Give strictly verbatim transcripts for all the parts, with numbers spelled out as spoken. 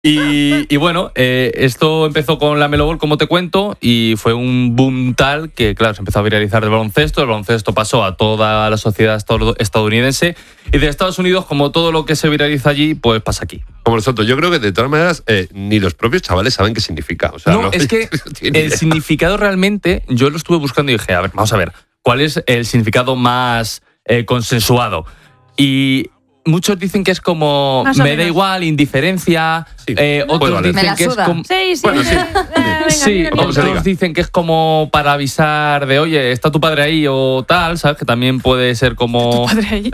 Y, y bueno, eh, esto empezó con la Melo Ball, como te cuento, y fue un boom tal que, claro, se empezó a viralizar del baloncesto. El baloncesto pasó a toda la sociedad estadounidense, y de Estados Unidos, como todo lo que se viraliza allí, pues pasa aquí. Como nosotros. Yo creo que de todas maneras eh, ni los propios chavales saben qué significa. O sea, no, no, es que el significado realmente, yo lo estuve buscando y dije, a ver, vamos a ver, ¿cuál es el significado más eh, consensuado? Y muchos dicen que es como Más o me da menos. igual, indiferencia. Sí. eh, Puede otros valer. dicen Me la que es suda. como... Sí, sí. Bueno, sí. Venga, Sí, mira, mira. Como se diga. otros dicen que es como para avisar de, oye, está tu padre ahí o tal, ¿sabes? Que también puede ser como... Padre ahí.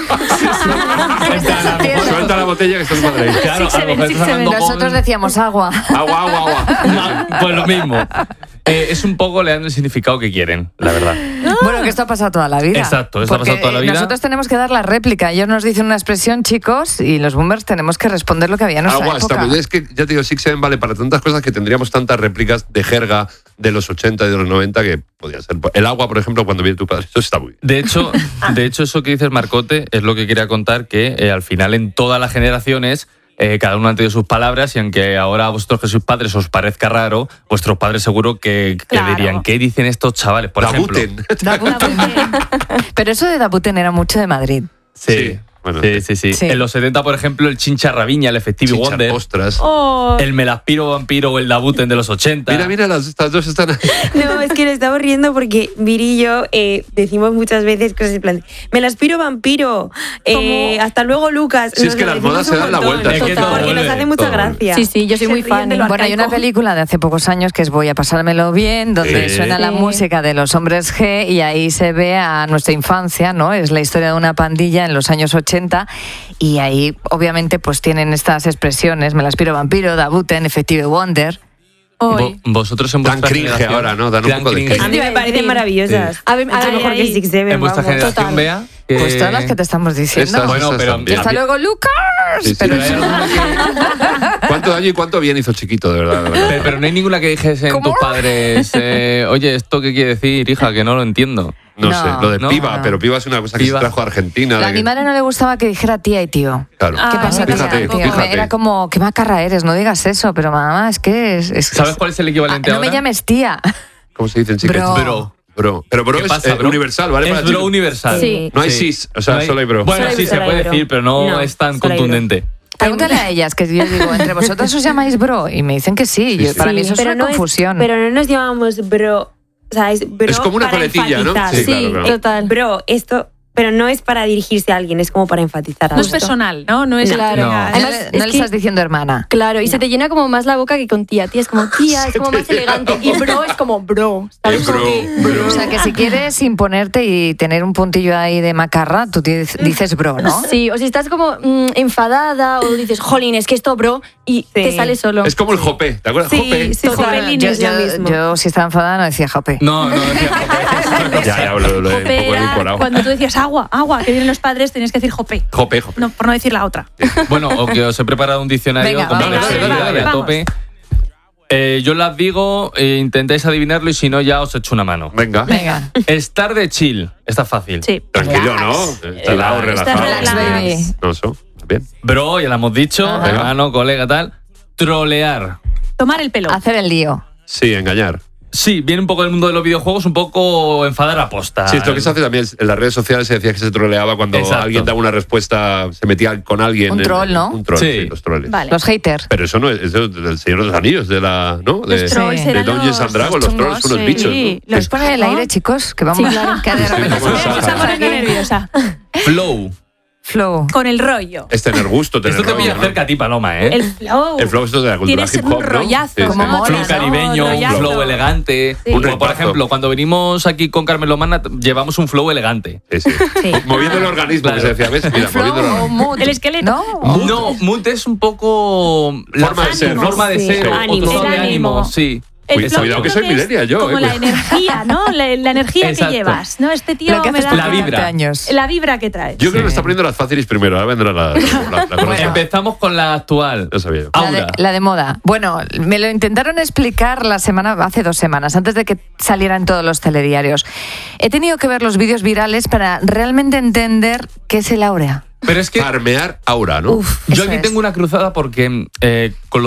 Suelta la botella que está tu padre ahí. Claro, Sí, a se lo mejor ven, sí, estás se ven. hablando con- Nosotros decíamos agua. Agua, agua, agua. Pues lo mismo. Eh, es un poco, le dan el significado que quieren, la verdad. Bueno, que esto ha pasado toda la vida. Exacto, esto ha Porque pasado toda la vida. Nosotros tenemos que dar la réplica. Ellos nos dicen una expresión, chicos, y los boomers tenemos que responder lo que había en nuestra Agua, época. está muy- es que ya te digo, Six Seven vale para tantas cosas que tendríamos tantas réplicas de jerga de los ochenta y de los noventa que podía ser. El agua, por ejemplo, cuando viene tu padre. Eso está muy bien. De hecho, de hecho, eso que dices, Marcote, es lo que quería contar, que eh, al final en todas las generaciones eh, cada uno ha tenido sus palabras, y aunque ahora a vosotros que sois padres os parezca raro, vuestros padres seguro que, que Claro. dirían, ¿qué dicen estos chavales? Por ejemplo. Dabuten. Dabuten. Pero eso de Dabuten era mucho de Madrid. Sí, Sí, bueno, sí, sí, sí. sí. En los setenta, por ejemplo, el Chincharraviña, el Effective Chinchar, Wonder, ostras. Oh. el Melaspiro Vampiro o el Dabuten de los ochenta. Mira, mira, las, estas dos están ahí. No, es que nos estamos riendo porque Viri y yo eh, decimos muchas veces cosas en plan, me la aspiro vampiro, eh, hasta luego Lucas. Si es Nos que lo las decimos modas se un dan la montón, vuelta. Es que total, todo porque vuelve, nos hace mucha todo vuelve. gracia. Sí, sí, yo soy Se muy ríen fan. de lo Bueno, hay una arcaico. película de hace pocos años que es Voy a pasármelo bien, donde Sí. suena la Sí. música de los Hombres G, y ahí se ve a nuestra infancia, ¿no? Es la historia de una pandilla en los años ochenta, y ahí obviamente pues tienen estas expresiones, me la aspiro vampiro, Dabuten, Effective Wonder. Hoy. Vo- Vosotros en Dan vuestra cringe generación- ahora, ¿no? Dan un Dan poco de cringe. A mí me parecen maravillosas. A ver, Mucho ay, mejor ay, que el Six Seven, En vuestra vamos. generación, Total. Bea, que- Pues todas las que te estamos diciendo. Esas, Bueno, esas pero- también. Hasta luego, Lucas. Sí, sí. Pero Pero hay alguna que- ¿Cuánto daño y cuánto bien hizo chiquito, de verdad? De verdad. Pero, pero no hay ninguna que dijesen ¿Cómo? tus padres, eh, oye, ¿esto qué quiere decir, hija? Que no lo entiendo. No, No, sé, lo de no, piba, no. pero piba es una cosa que Piba. se trajo a Argentina. a de mi que- madre no le gustaba que dijera tía y tío. Claro. Ah, ¿Qué pasa, tía? fíjate, Tío, fíjate. Era como, qué macarra eres, no digas eso, pero mamá, es que es... es- ¿Sabes es- cuál es el equivalente Ah, no ahora? me llames tía. ¿Cómo se dice en chicas? Bro. Bro. Bro. Pero bro ¿Qué es pasa, eh, bro? universal, ¿vale? Es Para bro chicos. universal. Sí. No hay Sí. cis, o sea, No hay- solo hay bro. Bueno, Solo sí, hay- se solo hay puede bro. decir, pero no, No, es tan solo hay bro. contundente. Pregúntale a ellas, que yo digo, entre vosotros os llamáis bro, y me dicen que sí. Sí, Yo- sí. Para mí Sí, eso es pero una no confusión. pero no nos llamamos bro. O sea, es bro Es como una para coletilla, ¿no? enfatizar. Sí, Sí, claro, claro. total. Bro, esto, pero no es para dirigirse a alguien, es como para enfatizar No es algo. personal, ¿no? No es Claro. No. No, Además, le- es no le que- estás diciendo hermana. Claro, y se te llena como más la boca que con tía. Tía es como tía, es como más elegante. Y bro es como bro. ¿Sabes? Es Como bro, que- bro. O sea, que si quieres imponerte y tener un puntillo ahí de macarra, tú dices, dices bro, ¿no? Sí, o si estás como mm, enfadada o dices, jolín, es que esto bro, y Sí. te sale solo. Es como el jope, ¿te acuerdas? Sí, Jope. sí, Total. Jopelín Yo, es lo yo- mismo. yo, si estaba enfadada, no decía jope. No, no, decía, Ya, ya, lo, lo, lo he un Jope poco era incorporado. cuando tú decías agua, agua, que vienen los padres, tenías que decir jope. Jope, jope. No, por no decir la otra. Bueno, o que os he preparado un diccionario Venga, con vamos, varias dale, dale, seguidas dale, y a vamos. tope. Eh, yo las digo, e intentáis adivinarlo, y si no, ya os echo una mano. Venga. Venga. Estar de chill, está fácil. Sí. Tranquilo, ¿no? Relajado, Relax. relajado. Relax, baby. No, eso. Bien. Bro, ya lo hemos dicho, Ajá. hermano, colega, tal. Trolear. Tomar el pelo. Hacer el lío. Sí, engañar. Sí, viene un poco del mundo de los videojuegos, un poco enfadar a posta. Sí, esto que se hace también en las redes sociales se decía que se troleaba cuando Exacto. alguien daba una respuesta, se metía con alguien. Un en- troll, ¿no? Un troll, Sí. sí, los troles. Vale. Los haters. Pero eso no es, eso es del Señor de los Anillos, de la, ¿no? De, Los trolls Sí. de eran Dungeons los, and Dragons, los trolls son unos sí. bichos, Sí, ¿no? los Nos pone el aire, chicos, que vamos Sí, claro. que de repente Sí, vamos se a- me Se está pasa poniendo aquí. nerviosa. Flow. Flow. Con el rollo. Es tener gusto, tener Esto te rollo, pilla ¿no? cerca a ti, Paloma, ¿eh? El flow. El flow esto de la cultura Tienes hip un hop, ¿no? rollazo. Sí, sí. Como mola, Flow ¿no? caribeño, un Rollazo. flow elegante. Sí. Un Como por repazo. ejemplo, cuando venimos aquí con Carmelo Mana, llevamos un flow elegante. Sí, sí. Sí. Moviendo el organismo, Claro. que se decía, ¿ves? Mira, Flow moviendo el o organismo. mood. El esqueleto. ¿No? No, mood es un poco... la Forma de ser, ánimo, ¿no? Forma de Sí. ser, o- o Ánimo. tono El de ánimo, ánimo. sí. El Cuidado, flow cuidado que yo soy creo millennial es yo, Como eh, la cuidado. energía, ¿no? La, la energía Exacto. que llevas, ¿no? Este tío Lo que me haces da... por La vibra. veinte años. La vibra que traes. Yo creo que Sí. está poniendo las fáciles primero, ahora vendrá la, la, la, la cosa. Empezamos con la actual. Lo sabía yo. La de, Aura. la de moda. Bueno, me lo intentaron explicar la semana, hace dos semanas, antes de que salieran todos los telediarios. He tenido que ver los vídeos virales para realmente entender qué es el áurea. Pero es que farmear aura, ¿no? Uf, yo eso aquí es. tengo una cruzada porque eh, con lo